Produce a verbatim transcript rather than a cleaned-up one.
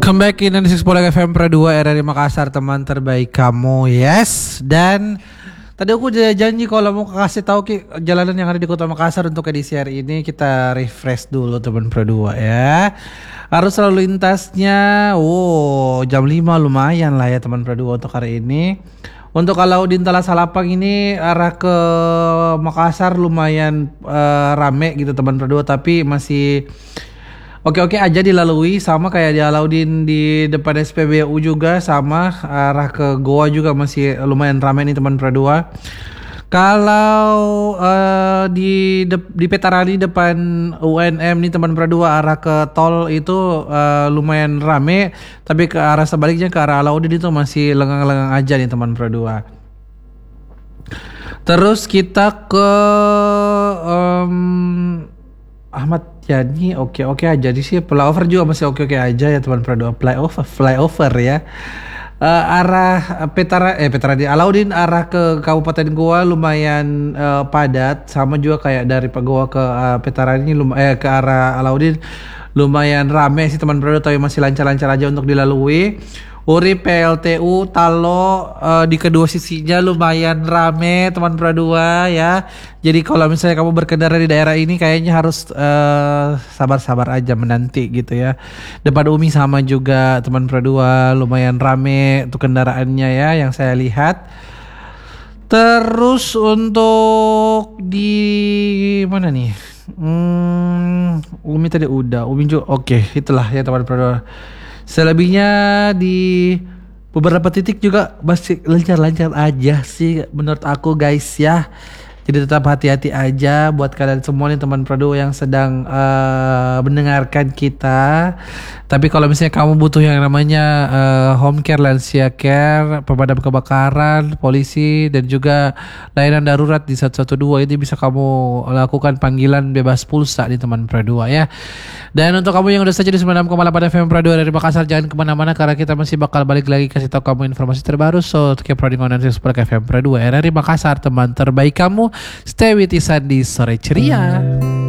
Welcome back in Indonesia Sepuluh F M Pro dua R R I Makassar, teman terbaik kamu. Yes. Dan tadi aku udah janji kalau mau kasih tahu Ki jalanan yang ada di Kota Makassar untuk edisi hari ini. Kita refresh dulu teman Pro dua ya. Arus lalu lintasnya wow jam lima lumayan lah ya teman Pro dua untuk hari ini. Untuk kalau di Tala Salapang ini arah ke Makassar lumayan uh, rame gitu teman Pro dua, tapi masih oke-oke aja dilalui, sama kayak di Alauddin di depan S P B U juga, sama arah ke Goa juga masih lumayan ramai nih teman Pro dua. Kalau uh, di de- di Petarani depan U N M nih teman Pro dua arah ke tol itu uh, lumayan rame, tapi ke arah sebaliknya ke arah Alauddin itu masih lengang-lengang aja nih teman Pro dua. Terus kita ke um, Ahmad Yani oke-oke aja di sih, flyover juga masih oke-oke aja ya teman Pro dua. Flyover flyover ya. Uh, arah Petara eh Petara di Alauddin arah ke Kabupaten Goa lumayan uh, padat, sama juga kayak dari Goa ke uh, Petara ini lum- eh ke arah Alauddin lumayan rame sih teman Pro dua, tapi masih lancar-lancar aja untuk dilalui. Urip, P L T U, Talo uh, di kedua sisinya lumayan rame teman Pro dua ya. Jadi kalau misalnya kamu berkendara di daerah ini kayaknya harus uh, sabar-sabar aja menanti gitu ya. Depan Umi sama juga teman Pro dua lumayan rame untuk kendaraannya ya yang saya lihat. Terus untuk di mana nih? Hmm, Umi tadi udah, Umi juga oke, itulah ya teman Pro dua. Selebihnya di beberapa titik juga masih lancar-lancar aja sih menurut aku guys ya. Jadi tetap hati-hati aja buat kalian semua nih teman Pro dua yang sedang uh, mendengarkan kita. Tapi kalau misalnya kamu butuh yang namanya uh, home care, lansia care, pemadam kebakaran, polisi, dan juga layanan darurat di satu satu dua, ini bisa kamu lakukan panggilan bebas pulsa nih teman Pro dua ya. Dan untuk kamu yang udah saja di sembilan puluh enam koma delapan F M Pro dua dari Makassar, jangan kemana-mana karena kita masih bakal balik lagi kasih tahu kamu informasi terbaru. So keep running on Indonesia Sepuluh F M Pro dua R R I Makassar, teman terbaik kamu. Stay with Isandi, sore ceria.